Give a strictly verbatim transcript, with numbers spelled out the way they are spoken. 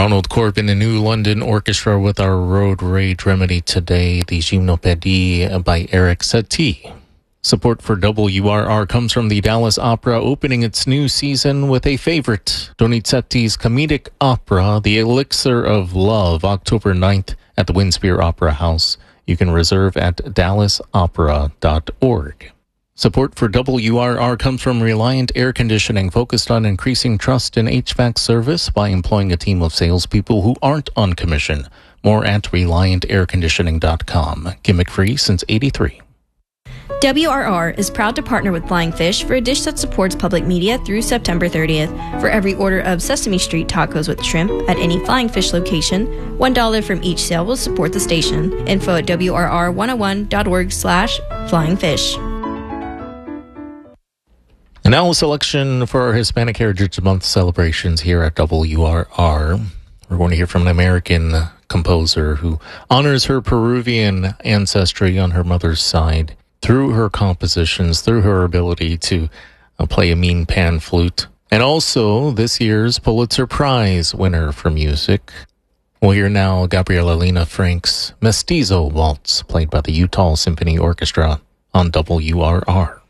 Ronald Corbin and New London Orchestra with our Road Rage Remedy today, the Gymnopédie by Eric Satie. Support for W R R comes from the Dallas Opera, opening its new season with a favorite, Donizetti's comedic opera, The Elixir of Love, October ninth at the Winspear Opera House. You can reserve at dallas opera dot org. Support for W R R comes from Reliant Air Conditioning, focused on increasing trust in H V A C service by employing a team of salespeople who aren't on commission. More at reliant air conditioning dot com. Gimmick-free since eighty-three. W R R is proud to partner with Flying Fish for a dish that supports public media through September thirtieth. For every order of Sesame Street tacos with shrimp at any Flying Fish location, one dollar from each sale will support the station. Info at W R R one oh one dot org slash flying fish. And now a selection for our Hispanic Heritage Month celebrations here at W R R. We're going to hear from an American composer who honors her Peruvian ancestry on her mother's side through her compositions, through her ability to uh, play a mean pan flute. And also this year's Pulitzer Prize winner for music. We'll hear now Gabriela Lena Frank's Mestizo Waltz, played by the Utah Symphony Orchestra on W R R.